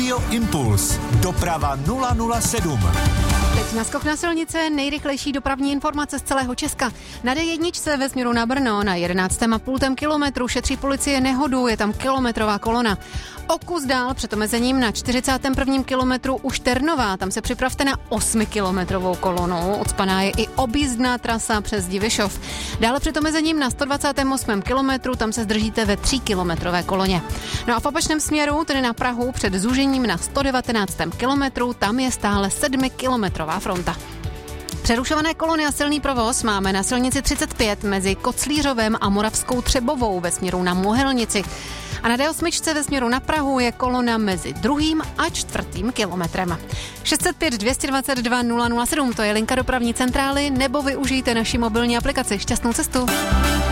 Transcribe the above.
Radio Impuls. Doprava 007. Teď naskok na silnice, nejrychlejší dopravní informace z celého Česka. Na D1 ve směru na Brno na 11,5 kilometru šetří policie nehodu, je tam kilometrová kolona. O kus dál před omezením na 41. kilometru už Ternová, tam se připravte na 8kilometrovou kolonu. Odspaná je i objízdná trasa přes Divišov. Dále před omezením na 128. kilometru, tam se zdržíte ve 3kilometrové koloně. No a v opačném směru, tedy na Prahu, před zúžením na 119. kilometru, tam je stále 7kilometrová fronta. Přerušované kolony a silný provoz máme na silnici 35 mezi Koclířovem a Moravskou Třebovou ve směru na Mohelnici. A na D8 ve směru na Prahu je kolona mezi 2. a 4. kilometrem. 605 222 007, to je linka dopravní centrály, nebo využijte naši mobilní aplikaci. Šťastnou cestu.